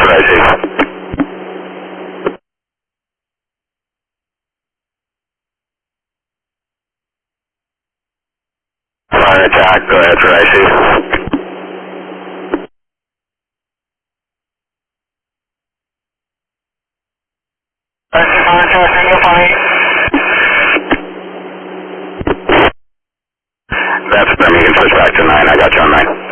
what I see. Fire attack, go ahead, for I see. That's them, you can switch back to 9, I got you on 9.